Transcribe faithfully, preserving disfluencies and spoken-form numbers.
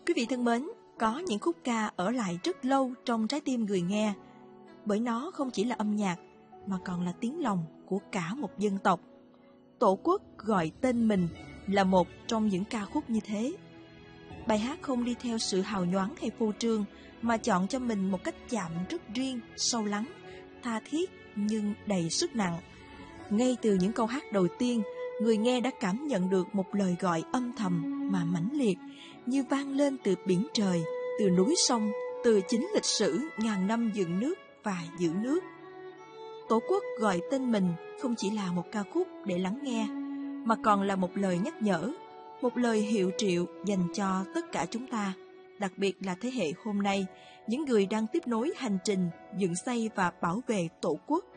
Quý vị thân mến, có những khúc ca ở lại rất lâu trong trái tim người nghe, bởi nó không chỉ là âm nhạc, mà còn là tiếng lòng của cả một dân tộc. Tổ quốc gọi tên mình là một trong những ca khúc như thế. Bài hát không đi theo sự hào nhoáng hay phô trương, mà chọn cho mình một cách chạm rất riêng, sâu lắng, tha thiết nhưng đầy sức nặng. Ngay từ những câu hát đầu tiên, người nghe đã cảm nhận được một lời gọi âm thầm mà mãnh liệt, như vang lên từ biển trời, từ núi sông, từ chính lịch sử ngàn năm dựng nước và giữ nước. Tổ quốc gọi tên mình không chỉ là một ca khúc để lắng nghe, mà còn là một lời nhắc nhở, một lời hiệu triệu dành cho tất cả chúng ta, đặc biệt là thế hệ hôm nay, những người đang tiếp nối hành trình dựng xây và bảo vệ Tổ quốc.